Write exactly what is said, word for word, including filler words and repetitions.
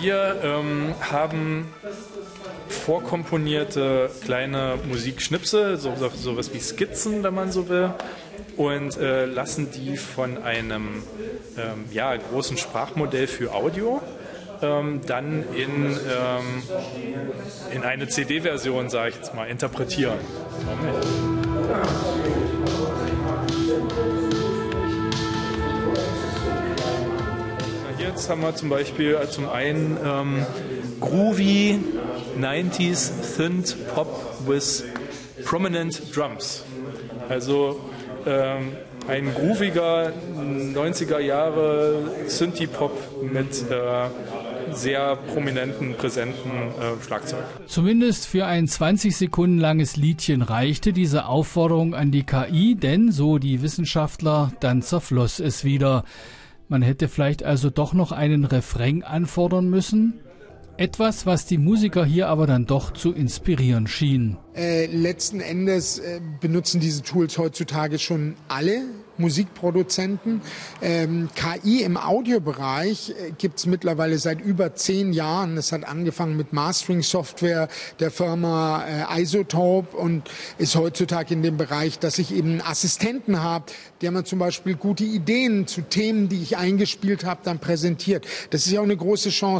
Wir ähm, haben vorkomponierte kleine Musikschnipsel, so, so, sowas wie Skizzen, wenn man so will, und äh, lassen die von einem ähm, ja, großen Sprachmodell für Audio ähm, dann in, ähm, in eine C D-Version, sage ich jetzt mal, interpretieren. Moment. Jetzt haben wir zum Beispiel zum einen ähm, groovy nineties Synth Pop with prominent drums. Also ähm, ein grooviger neunziger Jahre Synthie-Pop mit äh, sehr prominenten, präsenten äh, Schlagzeug. Zumindest für ein zwanzig Sekunden langes Liedchen reichte diese Aufforderung an die K I, denn, so die Wissenschaftler, dann zerfloss es wieder. Man hätte vielleicht also doch noch einen Refrain anfordern müssen. Etwas, was die Musiker hier aber dann doch zu inspirieren schien. Äh, letzten Endes äh, benutzen diese Tools heutzutage schon alle Musikproduzenten. Ähm, K I im Audiobereich äh, gibt es mittlerweile seit über zehn Jahren. Das hat angefangen mit Mastering-Software der Firma äh, Isotope und ist heutzutage in dem Bereich, dass ich eben einen Assistenten habe, der mir zum Beispiel gute Ideen zu Themen, die ich eingespielt habe, dann präsentiert. Das ist ja auch eine große Chance.